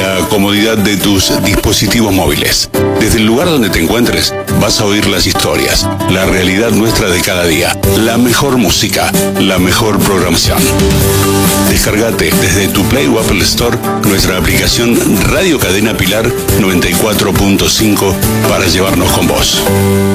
la comodidad de tus dispositivos móviles. Desde el lugar donde te encuentres, vas a oír las historias, la realidad nuestra de cada día, la mejor música, la mejor programación. Descargate desde tu Play o Apple Store nuestra aplicación Radio Cadena Pilar 94.5 para llevarnos con vos.